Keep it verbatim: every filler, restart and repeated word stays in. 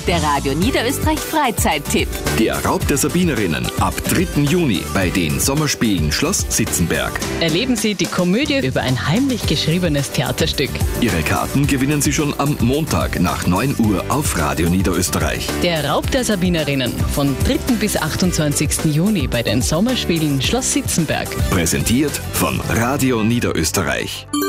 Der Radio Niederösterreich Freizeittipp. Der Raub der Sabinerinnen ab dritten Juni bei den Sommerspielen Schloss Sitzenberg. Erleben Sie die Komödie über ein heimlich geschriebenes Theaterstück. Ihre Karten gewinnen Sie schon am Montag nach neun Uhr auf Radio Niederösterreich. Der Raub der Sabinerinnen von dritten bis achtundzwanzigsten Juni bei den Sommerspielen Schloss Sitzenberg. Präsentiert von Radio Niederösterreich.